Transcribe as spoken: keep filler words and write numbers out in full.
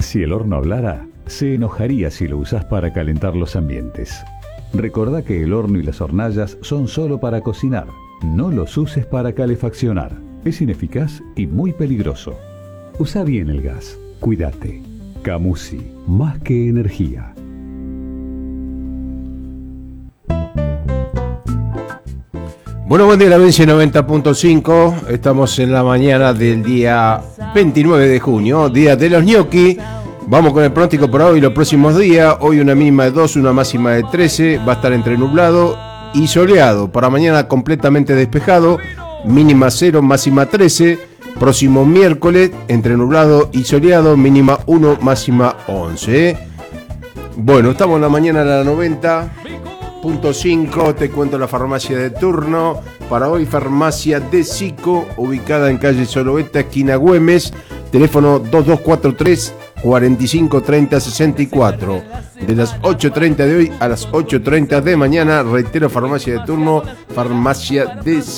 Si el horno hablara, se enojaría si lo usás para calentar los ambientes. Recordá que el horno y las hornallas son solo para cocinar. No los uses para calefaccionar. Es ineficaz y muy peligroso. Usa bien el gas. Cuídate. Camusi, más que energía. Bueno, buen día, la Vencia noventa punto cinco. Estamos en la mañana del día veintinueve de junio, día de los ñoqui. Vamos con el pronóstico para hoy y los próximos días. Hoy una mínima de dos, una máxima de trece. Va a estar entre nublado y soleado. Para mañana completamente despejado. Mínima cero, máxima trece. Próximo miércoles entre nublado y soleado. Mínima uno, máxima once. Bueno, estamos en la mañana de la noventa punto cinco. Te cuento la farmacia de turno. Para hoy, farmacia de Sico, ubicada en calle Soloeta, esquina Güemes. Teléfono dos dos cuatro tres, cuatro cinco tres cero, seis cuatro. De las ocho treinta de hoy a las ocho treinta de mañana. Reitero, farmacia de turno, farmacia de Sico.